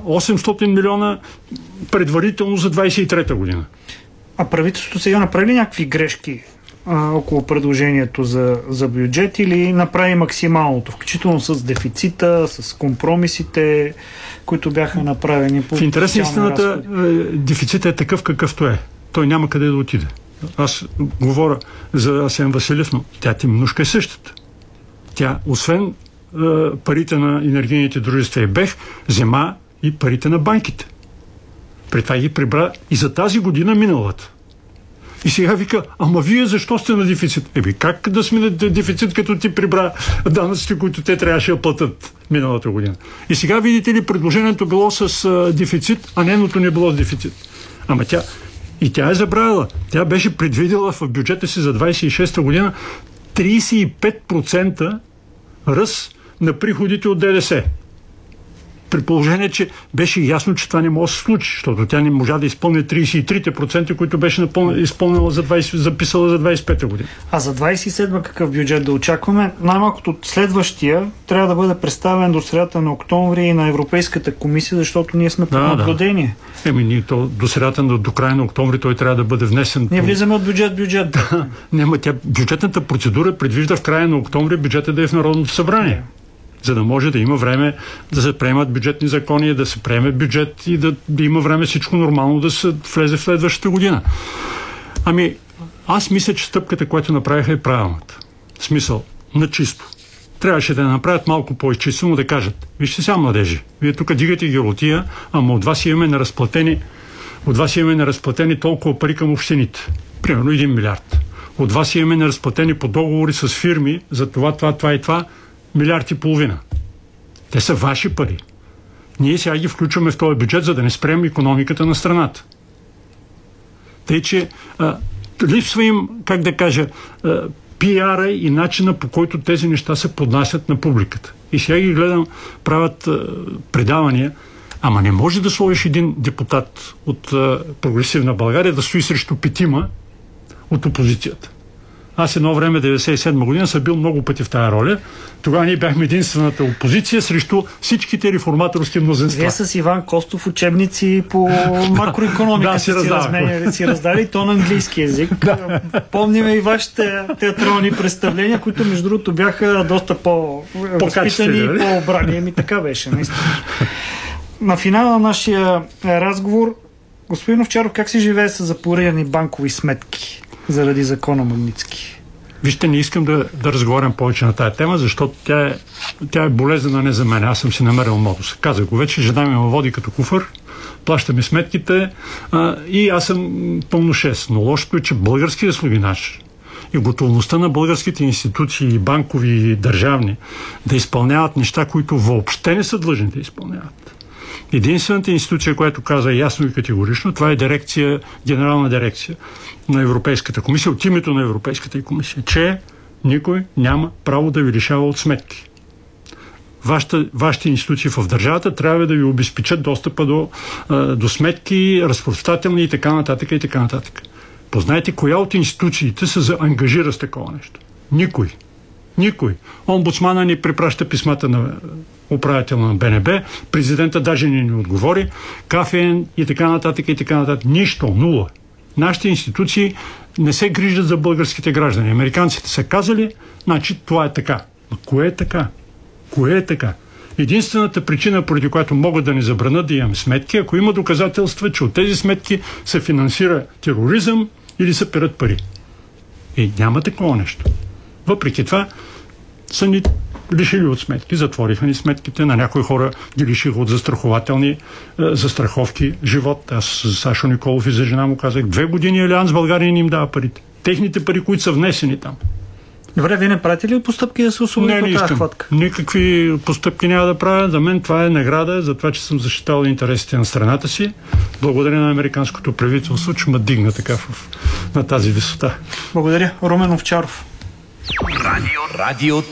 800 милиона предварително за 23-та година. А правителството сега направи ли някакви грешки около предложението за бюджет или направи максималното, включително с дефицита, с компромисите, които бяха направени по... В интерес на истината, дефицитът е такъв какъвто е. Той няма къде да отиде. Аз говоря за Асен Василев, но тя Теменужка е същата. Тя, освен парите на енергийните дружества и БЕХ, взема и парите на банките. При това ги прибра и за тази година миналата. И сега вика, ама вие защо сте на дефицит? Как да сме на дефицит, като ти прибра данъците, които те трябваше да платят миналата година? И сега, видите ли, предложението било с дефицит, а нейното не било с дефицит. Ама тя е забравила. Тя беше предвидела в бюджета си за 26-та година 35% ръст на приходите от ДДС. При положение, че беше ясно, че това не може да се случи, защото тя не можа да изпълни 33%, които беше изпълнила записала за 25-та година. А за 27-та какъв бюджет да очакваме? Най-малкото следващия трябва да бъде представен до средата на октомври на Европейската комисия, защото ние сме под наблюдение. До средата, до края на октомври той трябва да бъде внесен. Ние влизаме от бюджет. Бюджетната процедура предвижда в края на октомври бюджета да е в Народното събрание. За да може да има време да се приемат бюджетни закони, да се приеме бюджет и да има време всичко нормално да се влезе в следващата година. Аз мисля, че стъпката, която направиха, е правилната. В смисъл, на чисто. Трябваше да направят малко по-изчислено, да кажат: вижте сега, младежи, вие тук дигате гиротия, ама от вас имаме неразплатени толкова пари към общините. Примерно 1 милиард. От вас имаме неразплатени по договори с фирми за това и това, 1,5 милиарда. Те са ваши пари. Ние сега ги включваме в този бюджет, за да не спрем икономиката на страната. Тъй, че липсва им, пиара и начина, по който тези неща се поднасят на публиката. И сега ги гледам, правят предавания, ама не може да сложиш един депутат от Прогресивна България да стои срещу 5 от опозицията. Аз едно време, 1997 година, съм бил много пъти в тая роля. Тогава ние бяхме единствената опозиция срещу всичките реформаторски мнозинства. Вие с Иван Костов учебници по макроикономика си раздали, то на английски език. Помним и вашите театрални представления, които между другото бяха доста по-възпитани и по-обрани. Така беше, наистина. На финала на нашия разговор, господин Овчаров, как се живее с запорирани банкови сметки заради закона Магнитски? Вижте, не искам да разговарям повече на тая тема, защото тя е болезнена не за мен. Аз съм си намерил модус. Казах го вече, жена ми ме води като куфър, плащаме сметките и аз съм пълно 6. Но лошото е, че българските слугинаж и готовността на българските институции, банкови и държавни, да изпълняват неща, които въобще не са длъжни да изпълняват. Единствената институция, която каза ясно и категорично, това е генерална дирекция на Европейската комисия, от името на Европейската комисия, че никой няма право да ви лишава от сметки. Вашите институции в държавата трябва да ви обезпечат достъпа до сметки, разпространителни и така нататък. Познайте коя от институциите се заангажира с такова нещо. Никой. Омбудсмана ни препраща писмата на управителя на БНБ, президента даже не отговори, КФН и така нататък. Нищо, нула. Нашите институции не се грижат за българските граждани. Американците са казали, значи това е така. Но кое е така? Единствената причина, поради която могат да ни забранят да имаме сметки, ако има доказателства, че от тези сметки се финансира тероризъм или се перат пари. И няма такова нещо. Въпреки това са ни лишили от сметки, затвориха ни сметките, на някои хора ги лишиха от застрахователни застраховки живот. Аз с Сашо Николов и за жена му казах, 2 години Алианс България не им дава парите. Техните пари, които са внесени там. Добре, вие не правите ли постъпки да се освободите от тази хватка? Никакви постъпки няма да правя. За мен това е награда за това, че съм защитавал интересите на страната си. Благодаря на американското правителство, че ме дигна така на тази висота. Благодаря. Румен Овчаров. Радио